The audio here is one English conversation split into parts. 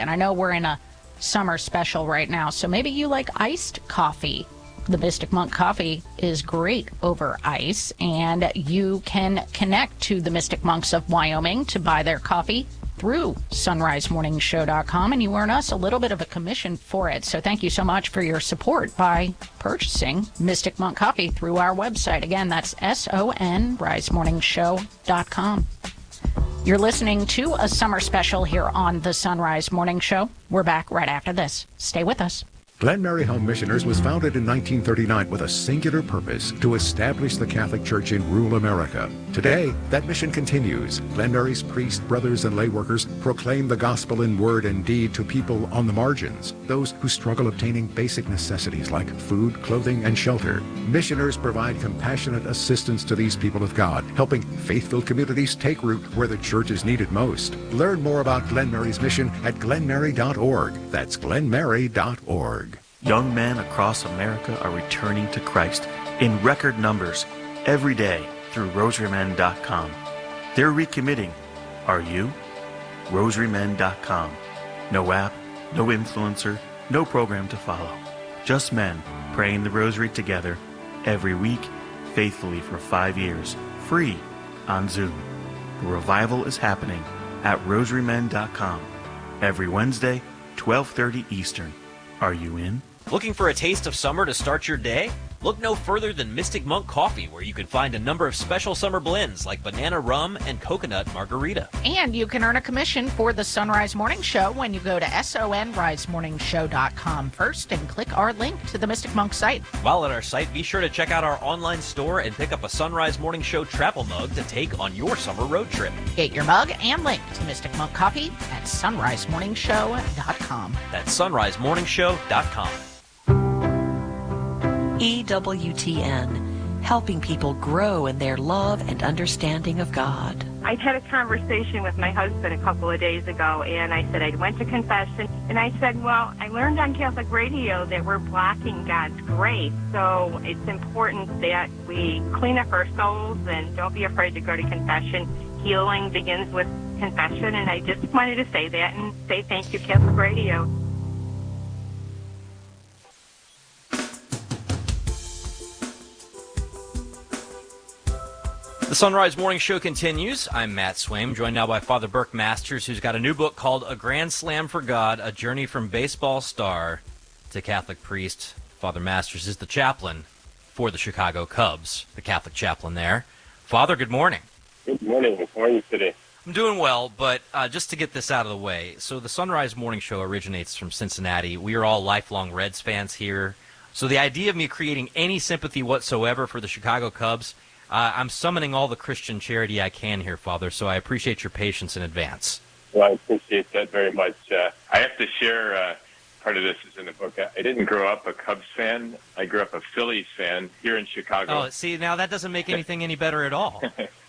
And I know we're in a summer special right now, so maybe you like iced coffee. The Mystic Monk coffee is great over ice, and you can connect to the Mystic Monks of Wyoming to buy their coffee through sunrisemorningshow.com, and you earn us a little bit of a commission for it. So thank you so much for your support by purchasing Mystic Monk coffee through our website. Again, that's sunrisemorningshow.com. You're listening to a summer special here on the Sunrise Morning Show. We're back right after this. Stay with us. Glen Mary Home Missioners was founded in 1939 with a singular purpose: to establish the Catholic Church in rural America. Today, that mission continues. Glen Mary's priests, brothers, and lay workers proclaim the gospel in word and deed to people on the margins, those who struggle obtaining basic necessities like food, clothing, and shelter. Missioners provide compassionate assistance to these people of God, helping faith-filled communities take root where the church is needed most. Learn more about Glen Mary's mission at glenmary.org. That's glenmary.org. Young men across America are returning to Christ in record numbers every day through rosarymen.com. They're recommitting. Are you? rosarymen.com. No app, no influencer, no program to follow. Just men praying the rosary together every week, faithfully for 5 years, free on Zoom. The revival is happening at rosarymen.com every Wednesday, 12:30 Eastern. Are you in? Looking for a taste of summer to start your day? Look no further than Mystic Monk Coffee, where you can find a number of special summer blends like banana rum and coconut margarita. And you can earn a commission for the Sunrise Morning Show when you go to sunrisemorningshow.com first and click our link to the Mystic Monk site. While at our site, be sure to check out our online store and pick up a Sunrise Morning Show travel mug to take on your summer road trip. Get your mug and link to Mystic Monk Coffee at sunrisemorningshow.com. That's sunrisemorningshow.com. EWTN, helping people grow in their love and understanding of God. I had a conversation with my husband a couple of days ago, and I said I went to confession, and I said, well, I learned on Catholic radio that we're blocking God's grace, so it's important that we clean up our souls and don't be afraid to go to confession. Healing begins with confession, and I just wanted to say that and say thank you, Catholic radio. The Sunrise Morning Show continues. I'm Matt Swaim, joined now by Father Burke Masters, who's got a new book called A Grand Slam for God, A Journey from Baseball Star to Catholic Priest. Father Masters is the chaplain for the Chicago Cubs, the Catholic chaplain there. Father, good morning. Good morning. How are you today? I'm doing well, but just to get this out of the way, so the Sunrise Morning Show originates from Cincinnati. We are all lifelong Reds fans here. So the idea of me creating any sympathy whatsoever for the Chicago Cubs, I'm summoning all the Christian charity I can here, Father, so I appreciate your patience in advance. Well, I appreciate that very much. I have to share, part of this is in the book. I didn't grow up a Cubs fan. I grew up a Phillies fan here in Chicago. Oh, see, now that doesn't make anything any better at all.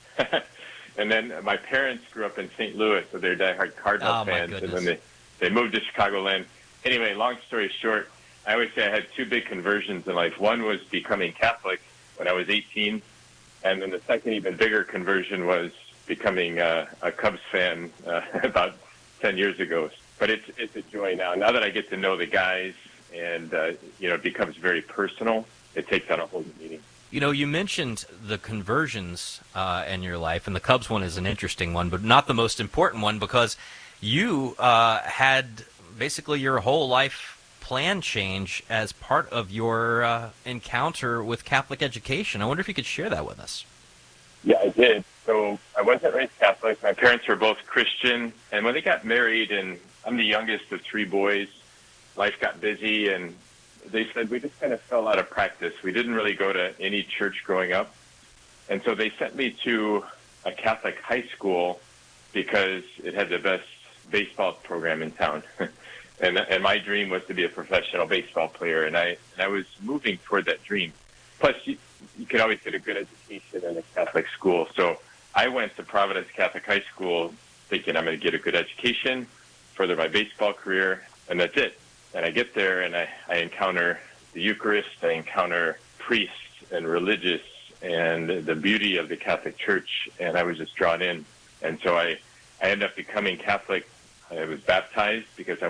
And then my parents grew up in St. Louis, so they're diehard Cardinal fans. My and goodness. then they moved to Chicagoland. Anyway, long story short, I always say I had two big conversions in life. One was becoming Catholic when I was 18. And then the second, even bigger conversion was becoming a Cubs fan about 10 years ago. But it's a joy now. Now that I get to know the guys and, it becomes very personal, it takes on a whole new meaning. You know, you mentioned the conversions in your life, and the Cubs one is an interesting one, but not the most important one because you had basically your whole life plan change as part of your encounter with Catholic education. I wonder if you could share that with us. Yeah, I did. So I wasn't raised Catholic. My parents were both Christian. And when they got married, and I'm the youngest of three boys, life got busy, and they said we just kind of fell out of practice. We didn't really go to any church growing up. And so they sent me to a Catholic high school because it had the best baseball program in town. And my dream was to be a professional baseball player, and I was moving toward that dream. Plus, you could always get a good education in a Catholic school. So I went to Providence Catholic High School thinking I'm going to get a good education, further my baseball career, and that's it. And I get there, and I encounter the Eucharist, I encounter priests and religious, and the beauty of the Catholic Church, and I was just drawn in. And so I ended up becoming Catholic. I was baptized because I